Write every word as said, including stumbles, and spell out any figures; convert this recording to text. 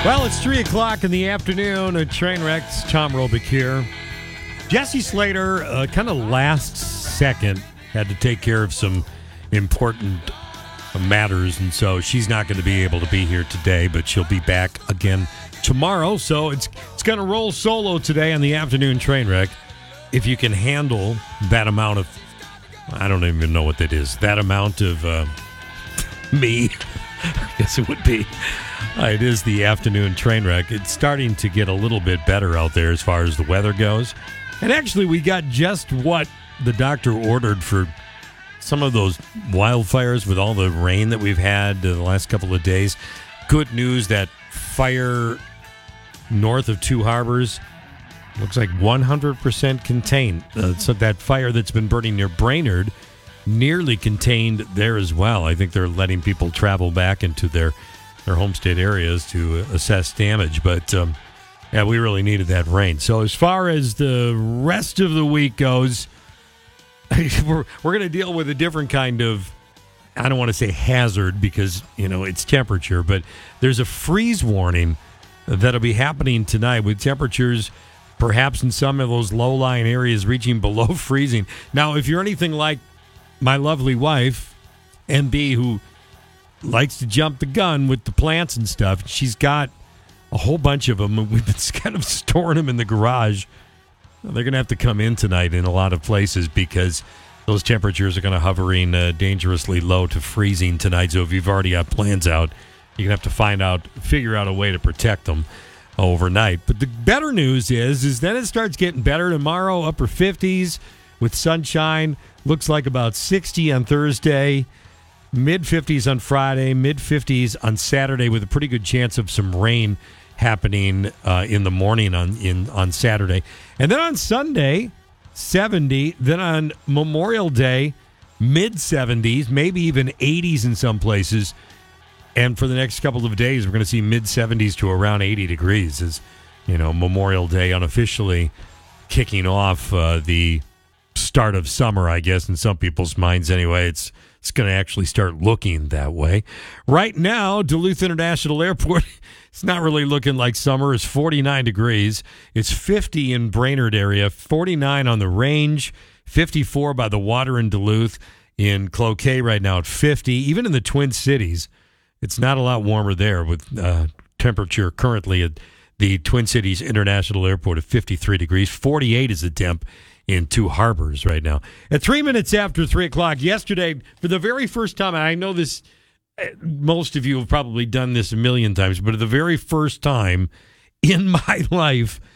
Well, it's three o'clock in the afternoon. A train wrecks. Tom Robick here. Jesse Slater, uh, kind of last second, had to take care of some important matters, and so she's not going to be able to be here today, but she'll be back again tomorrow. So it's it's going to roll solo today on the afternoon train wreck. If you can handle that amount of, I don't even know what that is, that amount of uh, me, I guess it would be. Uh, it is the afternoon train wreck. It's starting to get a little bit better out there as far as the weather goes. And actually, we got just what the doctor ordered for some of those wildfires with all the rain that we've had uh, the last couple of days. Good news that fire north of Two Harbors looks like one hundred percent contained. Uh, so that fire that's been burning near Brainerd nearly contained there as well. I think they're letting people travel back into their their homestead areas to assess damage. But, um, yeah, we really needed that rain. So as far as the rest of the week goes, we're, we're going to deal with a different kind of, I don't want to say hazard because, you know, it's temperature, but there's a freeze warning that'll be happening tonight with temperatures perhaps in some of those low-lying areas reaching below freezing. Now, if you're anything like my lovely wife, M B, who likes to jump the gun with the plants and stuff, she's got a whole bunch of them. We've been kind of storing them in the garage. They're going to have to come in tonight in a lot of places because those temperatures are going to hovering uh, dangerously low to freezing tonight. So if you've already got plans out, you're going to have to find out, figure out a way to protect them overnight. But the better news is, is then it starts getting better tomorrow, upper fifties with sunshine. Looks like about sixty on Thursday. mid-fifties on Friday, mid-fifties on Saturday with a pretty good chance of some rain happening uh, in the morning on in on Saturday. And then on Sunday, seventy. Then on Memorial Day, mid-seventies, maybe even eighties in some places. And for the next couple of days, we're going to see mid-seventies to around eighty degrees as, you know, Memorial Day unofficially kicking off uh, the start of summer, I guess, in some people's minds anyway. It's It's going to actually start looking that way. Right now, Duluth International Airport, it's not really looking like summer. It's forty-nine degrees. It's fifty in Brainerd area, forty-nine on the range, fifty-four by the water in Duluth. In Cloquet right now at fifty. Even in the Twin Cities, it's not a lot warmer there with uh, temperature currently at the Twin Cities International Airport at fifty-three degrees. forty-eight is the temp in Two Harbors right now. At three minutes after three o'clock yesterday, for the very first time, and I know this, most of you have probably done this a million times, but for the very first time in my life,